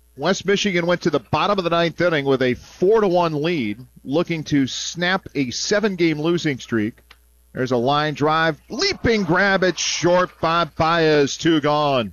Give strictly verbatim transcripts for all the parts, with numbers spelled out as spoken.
West Michigan went to the bottom of the ninth inning with a four to one lead, looking to snap a seven-game losing streak. There's a line drive. Leaping grab it short by Baez. Two gone.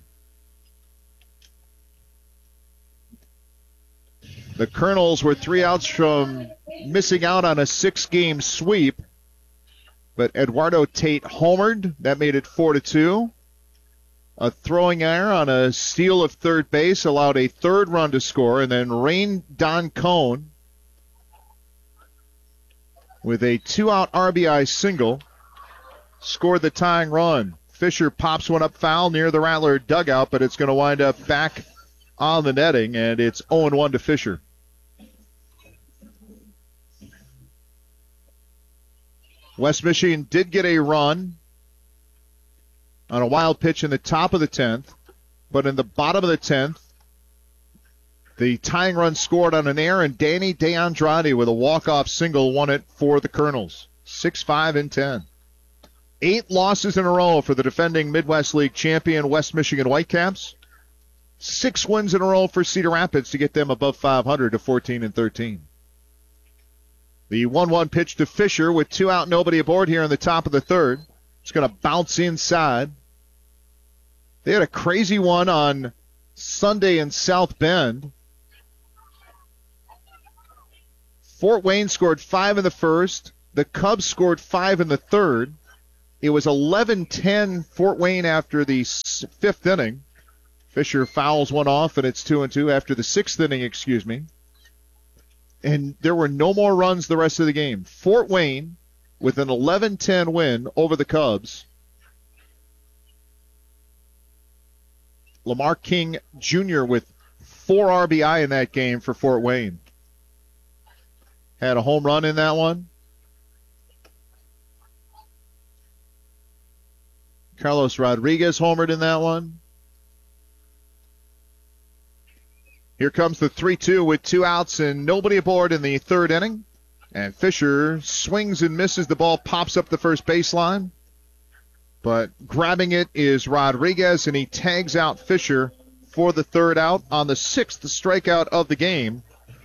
The Colonels were three outs from missing out on a six-game sweep. But Eduardo Tate homered. That made it four to two. A throwing error on a steal of third base allowed a third run to score. And then Rain Don Cone with a two-out R B I single scored the tying run. Fisher pops one up foul near the Rattler dugout, but it's going to wind up back on the netting, and it's oh one to Fisher. West Michigan did get a run on a wild pitch in the top of the tenth, but in the bottom of the tenth, the tying run scored on an error, and Danny DeAndrade with a walk-off single won it for the Colonels. six five and ten. Eight losses in a row for the defending Midwest League champion West Michigan Whitecaps. Six wins in a row for Cedar Rapids to get them above five hundred to fourteen and thirteen. The one one pitch to Fisher with two out, nobody aboard here in the top of the third. It's going to bounce inside. They had a crazy one on Sunday in South Bend. Fort Wayne scored five in the first. The Cubs scored five in the third. It was eleven ten Fort Wayne after the fifth inning. Fisher fouls one off, and it's two and two after the sixth inning, excuse me. And there were no more runs the rest of the game. Fort Wayne with an eleven ten win over the Cubs. Lamar King Junior with four R B I in that game for Fort Wayne. Had a home run in that one. Carlos Rodriguez homered in that one. Here comes the three two with two outs and nobody aboard in the third inning. And Fisher swings and misses. The ball pops up the first baseline. But grabbing it is Rodriguez, and he tags out Fisher for the third out on the sixth strikeout of the game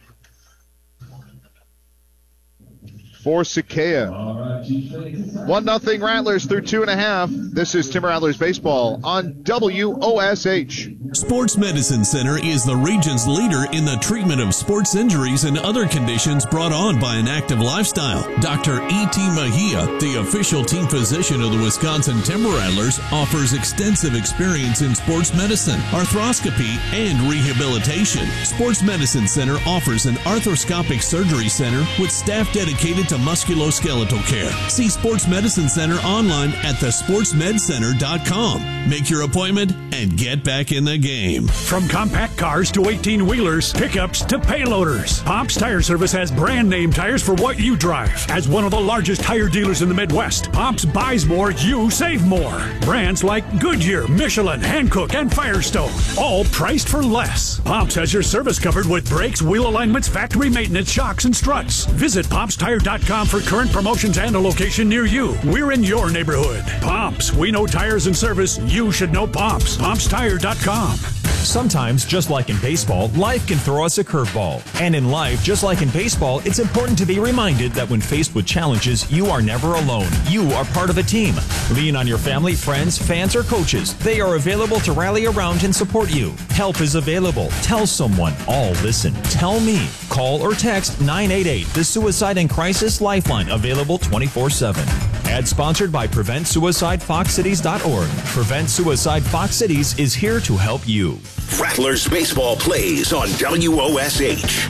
for Sakea. One nothing Rattlers through two and a half. This is Tim Rattlers Baseball on W O S H. Sports Medicine Center is the region's leader in the treatment of sports injuries and other conditions brought on by an active lifestyle. Doctor E T. Mejia, the official team physician of the Wisconsin Timber Rattlers, offers extensive experience in sports medicine, arthroscopy, and rehabilitation. Sports Medicine Center offers an arthroscopic surgery center with staff dedicated to musculoskeletal care. See Sports Medicine Center online at the sports med center dot com. Make your appointment and get back in the game. From compact cars to eighteen-wheelers, pickups to payloaders, Pops Tire Service has brand name tires for what you drive. As one of the largest tire dealers in the Midwest, Pops buys more, you save more. Brands like Goodyear, Michelin, Hankook, and Firestone, all priced for less. Pops has your service covered with brakes, wheel alignments, factory maintenance, shocks, and struts. Visit pops tire dot com for current promotions and a location near you. We're in your neighborhood. Pops, we know tires and service. You should know Pops. pops tire dot com. Sometimes, just like in baseball, life can throw us a curveball. And in life, just like in baseball, it's important to be reminded that when faced with challenges, you are never alone. You are part of a team. Lean on your family, friends, fans, or coaches. They are available to rally around and support you. Help is available. Tell someone. All listen. Tell me. Call or text nine eight eight, the Suicide and Crisis Lifeline, available twenty-four seven. Ad sponsored by Prevent Suicide Fox Cities dot org. Prevent Suicide Fox Cities is here to help you. Rattlers Baseball plays on W O S H.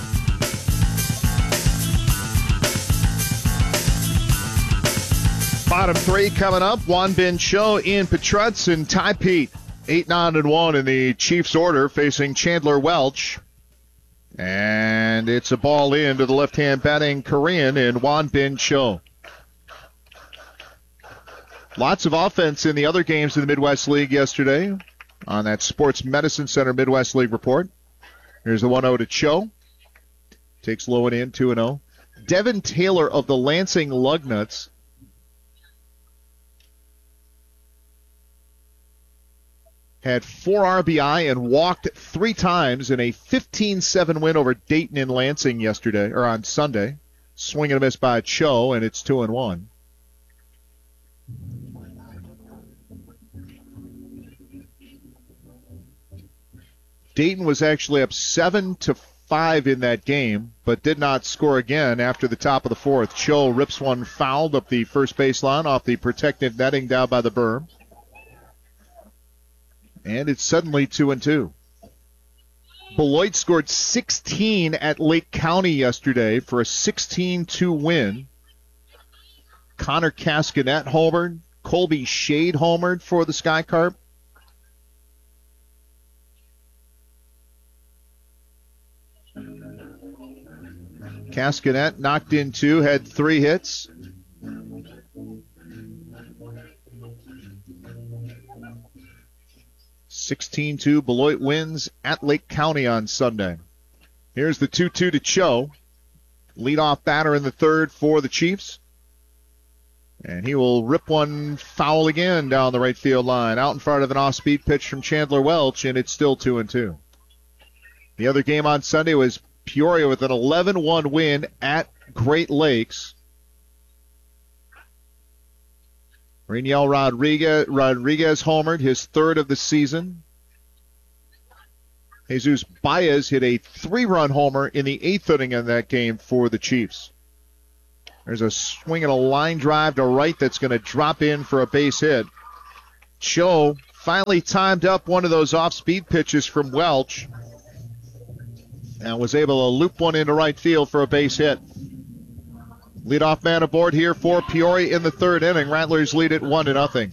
Bottom three coming up. Juan Ben Cho, Ian Petrutz, and Ty Pete. eight nine and one in the Chiefs order, facing Chandler Welch. And it's a ball in to the left-hand batting Korean in Juan Ben Cho. Lots of offense in the other games in the Midwest League yesterday on that Sports Medicine Center Midwest League report. Here's the one oh to Cho. Takes low and in, two and oh. Devin Taylor of the Lansing Lugnuts had four R B I and walked three times in a fifteen seven win over Dayton and Lansing yesterday, or on Sunday. Swing and a miss by Cho, and it's two and one. Dayton was actually up seven to five in that game, but did not score again after the top of the fourth. Cho rips one fouled up the first baseline off the protected netting down by the berm. And it's suddenly two and two. Beloit scored sixteen at Lake County yesterday for a sixteen two win. Connor Cascanet homered. Colby Shade homered for the Sky Carp. Cascanet knocked in two, had three hits. sixteen two, Beloit wins at Lake County on Sunday. Here's the two two to Cho. Leadoff batter in the third for the Chiefs. And he will rip one foul again down the right field line. Out in front of an off-speed pitch from Chandler Welch, and it's still two and two. The other game on Sunday was Peoria with an eleven one win at Great Lakes. Reniel Rodriguez, Rodriguez homered, his third of the season. Jesus Baez hit a three-run homer in the eighth inning in that game for the Chiefs. There's a swing and a line drive to right that's going to drop in for a base hit. Cho finally timed up one of those off-speed pitches from Welch and was able to loop one into right field for a base hit. Leadoff man aboard here for Peoria in the third inning. Rattlers lead it one to nothing.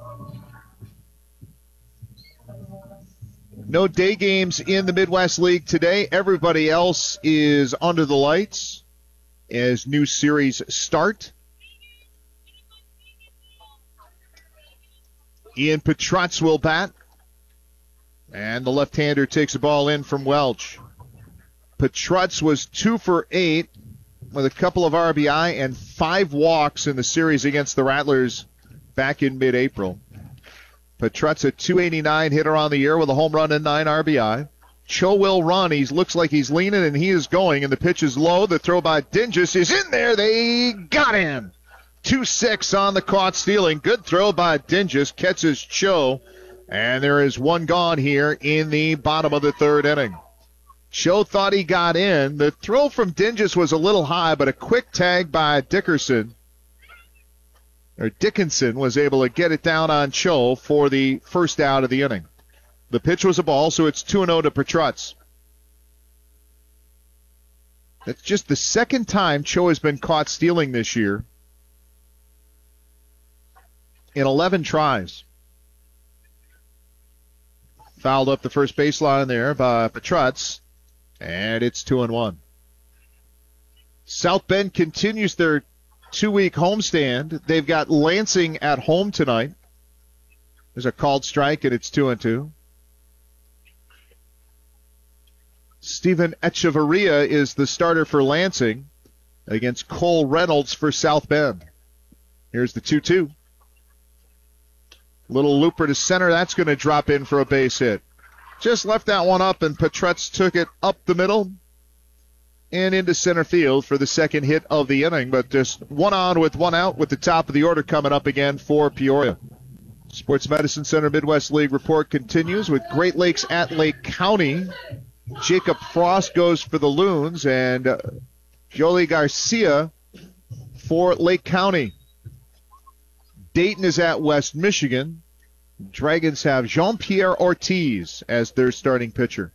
No day games in the Midwest League today. Everybody else is under the lights as new series start. Ian Petrotz will bat. And the left-hander takes a ball in from Welch. Petrotz was two for eight with a couple of R B I and five walks in the series against the Rattlers back in mid-April. Petrotz, a two eighty-nine hitter on the year with a home run and nine R B I. Cho will run. He looks like he's leaning, and he is going, and the pitch is low. The throw by Dingus is in there. They got him. two six on the caught stealing. Good throw by Dingus. Catches Cho, and there is one gone here in the bottom of the third inning. Cho thought he got in. The throw from Dingus was a little high, but a quick tag by Dickerson, or Dickinson, was able to get it down on Cho for the first out of the inning. The pitch was a ball, so it's two and oh to Petrotz. That's just the second time Cho has been caught stealing this year in eleven tries. Fouled up the first baseline there by Petrotz, and it's two and one. South Bend continues their two-week homestand. They've got Lansing at home tonight. There's a called strike, and it's two and two. Stephen Echeverria is the starter for Lansing against Cole Reynolds for South Bend. Here's the two two. Little looper to center. That's going to drop in for a base hit. Just left that one up, and Petrotz took it up the middle and into center field for the second hit of the inning. But just one on with one out with the top of the order coming up again for Peoria. Sports Medicine Center Midwest League report continues with Great Lakes at Lake County. Jacob Frost goes for the Loons, and uh, Jolie Garcia for Lake County. Dayton is at West Michigan. Dragons have Jean-Pierre Ortiz as their starting pitcher.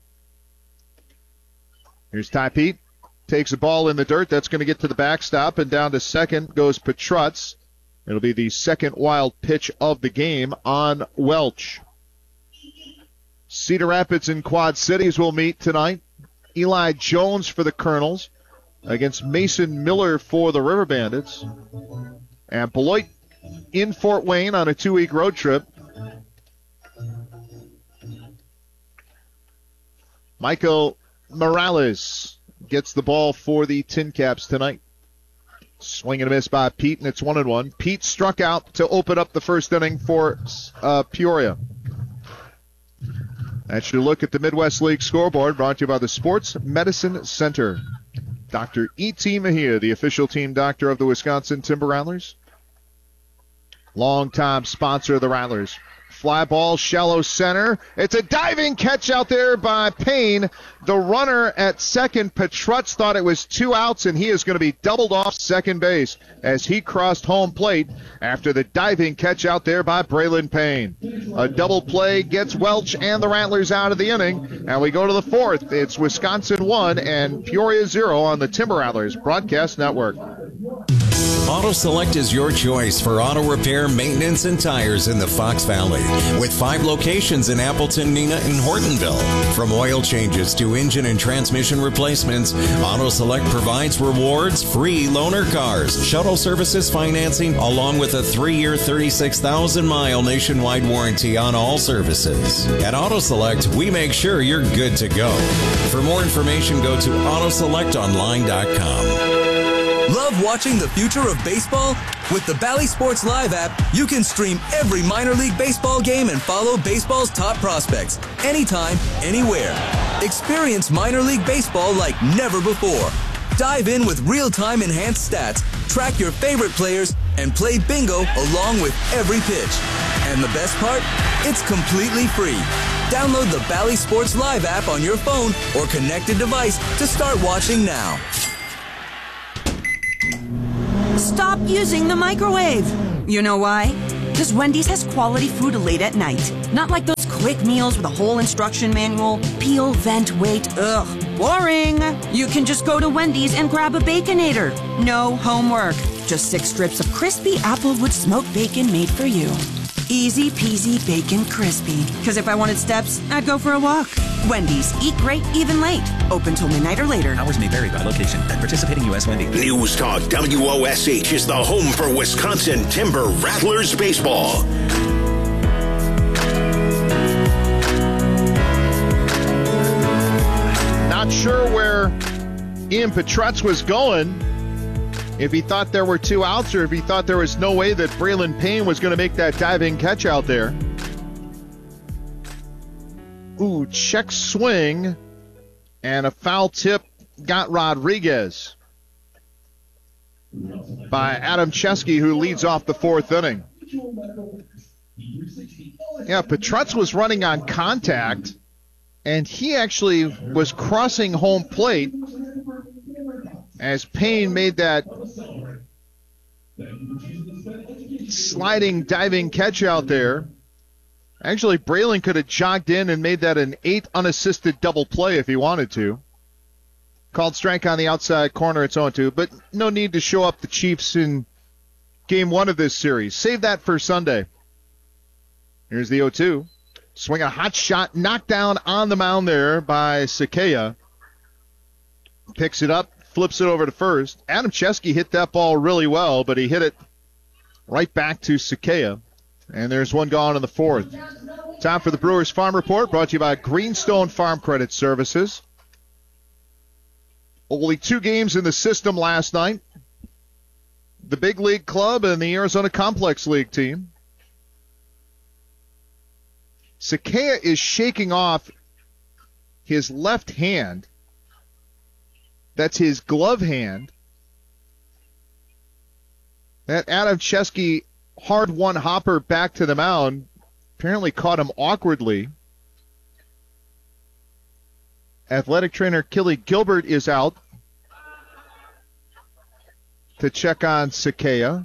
Here's Ty Pete. Takes a ball in the dirt. That's going to get to the backstop, and down to second goes Petrotz. It'll be the second wild pitch of the game on Welch. Cedar Rapids and Quad Cities will meet tonight. Eli Jones for the Colonels against Mason Miller for the River Bandits. And Beloit in Fort Wayne on a two-week road trip. Michael Morales gets the ball for the Tin Caps tonight. Swing and a miss by Pete, and it's one and one. Pete struck out to open up the first inning for uh, Peoria. That's your look at the Midwest League scoreboard, brought to you by the Sports Medicine Center. Doctor E T. Mejia, the official team doctor of the Wisconsin Timber Rattlers. Longtime sponsor of the Rattlers. Fly ball, shallow center. It's a diving catch out there by Payne. The runner at second, Petrutz, thought it was two outs, and he is going to be doubled off second base as he crossed home plate after the diving catch out there by Braylon Payne. A double play gets Welch and the Rattlers out of the inning, and we go to the fourth. It's Wisconsin one and Peoria zero on the Timber Rattlers Broadcast Network. Auto Select is your choice for auto repair, maintenance, and tires in the Fox Valley. With five locations in Appleton, Neenah, and Hortonville. From oil changes to engine and transmission replacements, Auto Select provides rewards, free loaner cars, shuttle services financing, along with a three-year, thirty-six thousand mile nationwide warranty on all services. At Auto Select, we make sure you're good to go. For more information, go to auto select online dot com. Love watching the future of baseball? With the Bally Sports Live app, you can stream every minor league baseball game and follow baseball's top prospects anytime, anywhere. Experience minor league baseball like never before. Dive in with real-time enhanced stats, track your favorite players, and play bingo along with every pitch. And the best part? It's completely free. Download the Bally Sports Live app on your phone or connected device to start watching now. Stop using the microwave. You know why? Because Wendy's has quality food late at night. Not like those quick meals with a whole instruction manual. Peel, vent, wait. Ugh, boring. You can just go to Wendy's and grab a Baconator. No homework. Just six strips of crispy Applewood smoked bacon made for you. Easy peasy bacon crispy. Because if I wanted steps, I'd go for a walk. Wendy's. Eat great, even late. Open till midnight or later. Hours may vary by location. At participating U S Wendy's. News Talk W O S H is the home for Wisconsin Timber Rattlers baseball. Not sure where Ian Petrutz was going. If he thought there were two outs or if he thought there was no way that Braylon Payne was going to make that diving catch out there. Ooh, check swing. And a foul tip got Rodriguez by Adam Chesky, who leads off the fourth inning. Yeah, Petrutz was running on contact, and he actually was crossing home plate as Payne made that sliding, diving catch out there. Actually, Braylon could have jogged in and made that an eight unassisted double play if he wanted to. Called strike on the outside corner, it's on two, but no need to show up the Chiefs in game one of this series. Save that for Sunday. Here's the oh two. Swing a hot shot, knocked down on the mound there by Sakaya. Picks it up, flips it over to first. Adam Chesky hit that ball really well, but he hit it right back to Sakaya. And there's one gone in the fourth. Time for the Brewers Farm Report, brought to you by Greenstone Farm Credit Services. Only two games in the system last night. The Big League Club and the Arizona Complex League team. Sakaya is shaking off his left hand. That's his glove hand. That Adam Chesky hard one hopper back to the mound apparently caught him awkwardly. Athletic trainer Kelly Gilbert is out to check on Sakaya.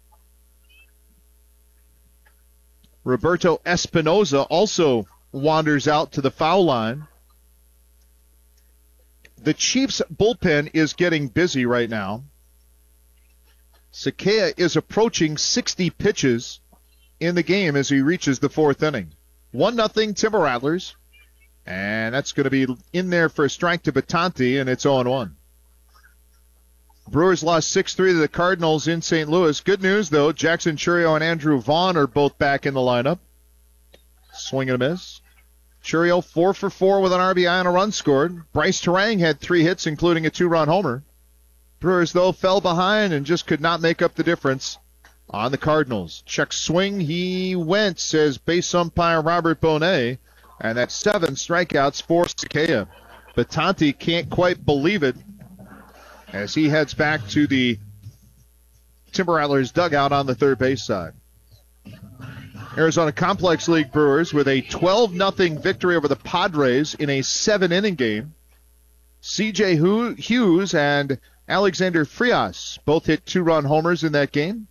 Roberto Espinoza also wanders out to the foul line. The Chiefs' bullpen is getting busy right now. Sakaya is approaching sixty pitches in the game as he reaches the fourth inning. one nothing Timber Rattlers. And that's going to be in there for a strike to Batanti, and it's oh one. Brewers lost six three to the Cardinals in Saint Louis. Good news, though. Jackson Churio and Andrew Vaughn are both back in the lineup. Swing and a miss. Churio four for four with an R B I and a run scored. Bryce Terang had three hits, including a two-run homer. Brewers, though, fell behind and just could not make up the difference on the Cardinals. Check swing. He went, says base umpire Robert Bonet. And that's seven strikeouts for Sakea. Batanti can't quite believe it as he heads back to the Timber Rattlers dugout on the third base side. Arizona Complex League Brewers with a twelve nothing victory over the Padres in a seven-inning game. C J Hughes and Alexander Frias both hit two-run homers in that game.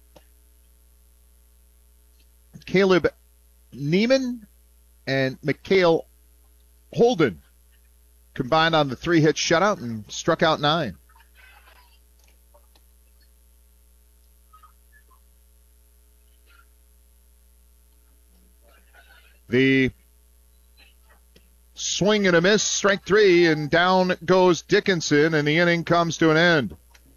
Caleb Neiman and Mikhail Holden combined on the three-hit shutout and struck out nine. The swing and a miss, strike three, and down goes Dickinson, and the inning comes to an end.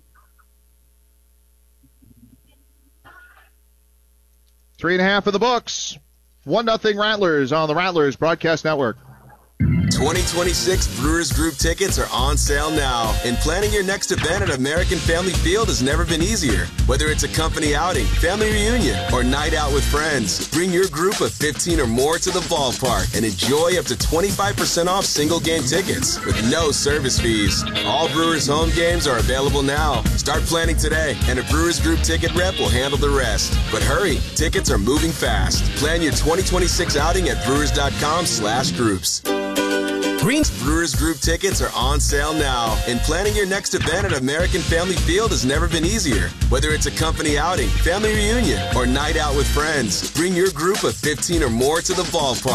Three and a half of the books. One nothing Rattlers on the Rattlers Broadcast Network. twenty twenty-six Brewers Group tickets are on sale now, and planning your next event at American Family Field has never been easier. Whether it's a company outing, family reunion, or night out with friends, bring your group of fifteen or more to the ballpark and enjoy up to twenty-five percent off single game tickets with no service fees. All Brewers home games are available now. Start planning today, and a Brewers Group ticket rep will handle the rest. But hurry, tickets are moving fast. Plan your twenty twenty-six outing at brewers.com slash groups. Green's Brewers Group tickets are on sale now, and planning your next event at American Family Field has never been easier. Whether it's a company outing, family reunion, or night out with friends, bring your group of fifteen or more to the ballpark.